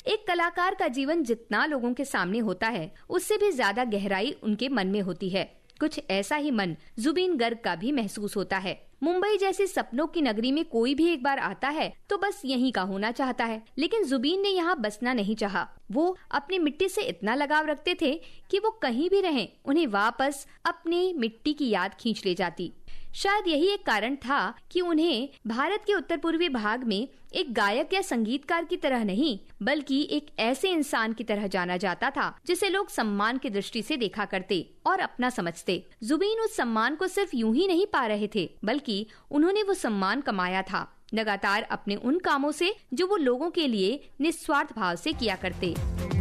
एक कलाकार का जीवन जितना लोगों के सामने होता है, उससे भी ज्यादा गहराई उनके मन में होती है। कुछ ऐसा ही मन जुबीन गर्ग का भी महसूस होता है। मुंबई जैसी सपनों की नगरी में कोई भी एक बार आता है तो बस यहीं का होना चाहता है, लेकिन जुबीन ने यहाँ बसना नहीं चाहा। वो अपनी मिट्टी से इतना लगाव रखते थे कि वो कहीं भी रहें, उन्हें वापस अपनी मिट्टी की याद खींच ले जाती। शायद यही एक कारण था कि उन्हें भारत के उत्तर पूर्वी भाग में एक गायक या संगीतकार की तरह नहीं, बल्कि एक ऐसे इंसान की तरह जाना जाता था जिसे लोग सम्मान की दृष्टि से देखा करते और अपना समझते। जुबीन उस सम्मान को सिर्फ यूं ही नहीं पा रहे थे, बल्कि उन्होंने वो सम्मान कमाया था लगातार अपने उन कामों से जो वो लोगों के लिए निस्वार्थ भाव से किया करते।